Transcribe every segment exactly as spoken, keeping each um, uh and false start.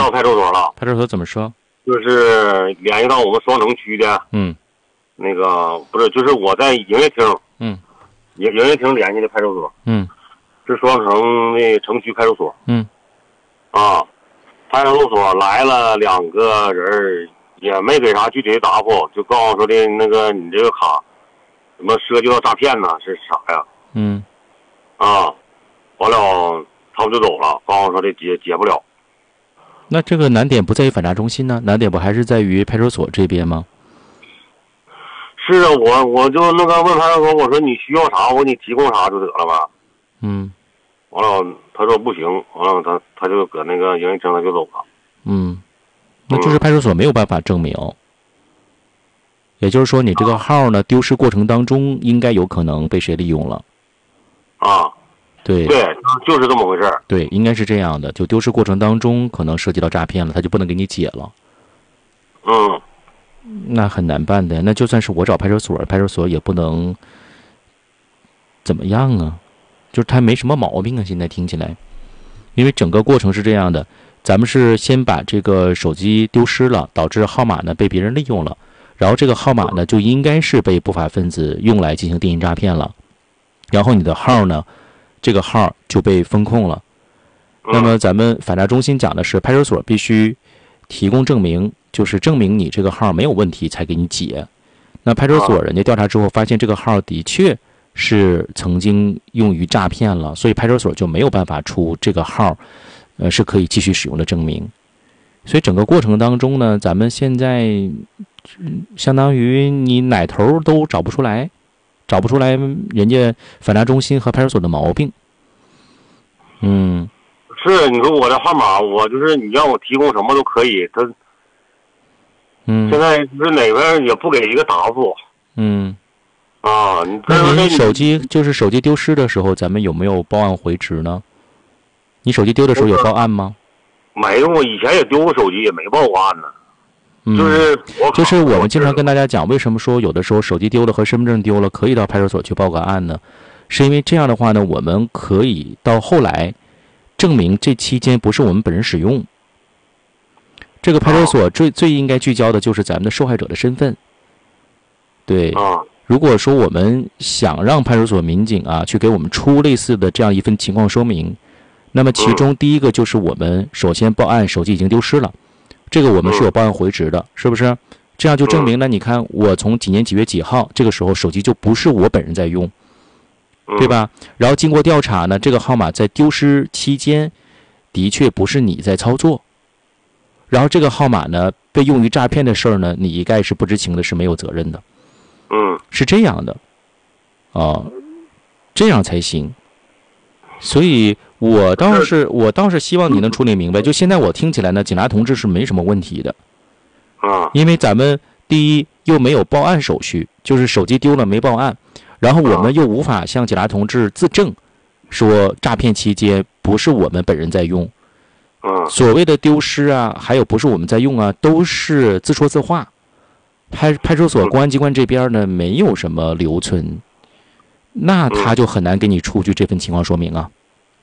到派出所了。 派出所怎么说？ 就是联系到我们双城区的， 嗯， 那个不是，就是我在营业厅， 嗯， 营营业厅联系的派出所， 嗯， 是双城那城区派出所， 嗯， 啊，派出所来了两个人，也没给啥具体的答复，就告诉说的那个你这个卡，什么涉及到诈骗呢？是啥呀？ 嗯， 啊，完了他们就走了，告诉说的解解不了。 那这个难点不在于反诈中心呢，难点不还是在于派出所这边吗？ 是啊，我我就那个问派出所，我说你需要啥，我说你提供啥就得了吧。 嗯， 完了他说不行，完了他他就搁那个营业厅他就走了。 嗯，那就是派出所没有办法证明。也就是说，你这个号呢，丢失过程当中应该有可能被谁利用了。 啊， 对对，就是这么回事儿。 对，应该是这样的。就丢失过程当中可能涉及到诈骗了，他就不能给你解了。 嗯， 那很难办的。那就算是我找派出所，派出所也不能怎么样啊，就是他没什么毛病啊。现在听起来，因为整个过程是这样的，咱们是先把这个手机丢失了，导致号码呢被别人利用了，然后这个号码呢就应该是被不法分子用来进行电信诈骗了，然后你的号呢，这个号就被封控了。那么咱们反诈中心讲的是，派出所必须提供证明，就是证明你这个号没有问题才给你解。那派出所人家调查之后发现这个号的确是曾经用于诈骗了，所以派出所就没有办法出这个号呃是可以继续使用的证明。所以整个过程当中呢，咱们现在、嗯、相当于你哪头都找不出来，找不出来人家反诈中心和派出所的毛病。嗯， 是你说我的号码，我就是你让我提供什么都可以，他嗯， 现在是哪边也不给一个答复。 嗯， 啊，你那您手机就是手机丢失的时候，咱们有没有报案回执呢？你手机丢的时候有报案吗？ 没有，我以前也丢过手机，也没报过案呢。 嗯， 就是我就是我们经常跟大家讲，为什么说有的时候手机丢了和身份证丢了可以到派出所去报个案呢？是因为这样的话呢，我们可以到后来证明这期间不是我们本人使用。这个派出所最最应该聚焦的就是咱们的受害者的身份。对，如果说我们想让派出所民警啊去给我们出类似的这样一份情况说明，那么其中第一个就是我们首先报案手机已经丢失了，这个我们是有报案回执的，是不是？这样就证明了，你看我从几年几月几号，这个时候手机就不是我本人在用，对吧？然后经过调查呢，这个号码在丢失期间的确不是你在操作，然后这个号码呢被用于诈骗的事儿呢，你一概是不知情的，是没有责任的。 嗯， 是这样的，啊、呃，这样才行。所以我倒是我倒是希望你能处理明白。就现在我听起来呢，警察同志是没什么问题的， 啊， 因为咱们第一又没有报案手续，就是手机丢了没报案，然后我们又无法向警察同志自证，说诈骗期间不是我们本人在用， 嗯， 所谓的丢失啊，还有不是我们在用啊，都是自说自话。派派出所公安机关这边呢没有什么留存，那他就很难给你出具这份情况说明啊。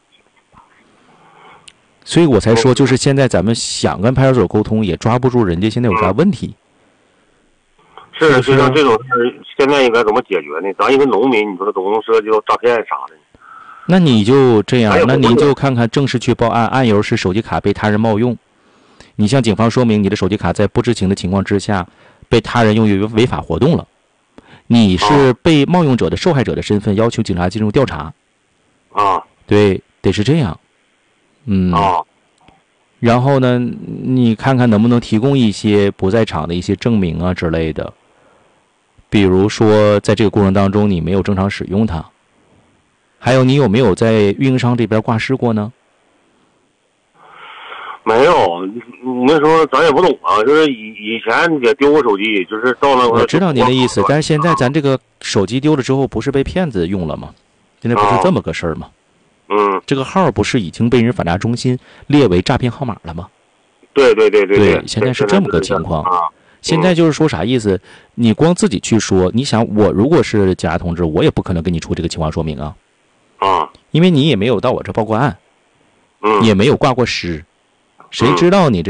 所以我才说，就是现在咱们想跟派出所沟通，也抓不住人家现在有啥问题。 是，就像这种事，现在应该怎么解决呢？咱一个农民，你说总能涉及到诈骗啥的。 那你就这样，那您就看看正式去报案，案由是手机卡被他人冒用，你向警方说明你的手机卡在不知情的情况之下被他人用于违法活动了，你是被冒用者的受害者的身份，要求警察进入调查。 啊， 对，得是这样。嗯。 啊。 然后呢，你看看能不能提供一些不在场的一些证明啊之类的，比如说在这个过程当中你没有正常使用它，还有你有没有在运营商这边挂失过呢？ 没有，那时候咱也不懂啊，就是以以前也丢过手机，就是到那我知道您的意思，但是现在咱这个手机丢了之后，不是被骗子用了吗？现在不是这么个事儿吗？ 嗯， 这个号不是已经被人反诈中心列为诈骗号码了吗？ 对对对对对，现在是这么个情况。 啊， 现在就是说啥意思？你光自己去说，你想我如果是警察同志，我也不可能给你出这个情况说明啊。 啊， 因为你也没有到我这报过案， 嗯， 也没有挂过失。谁知道你这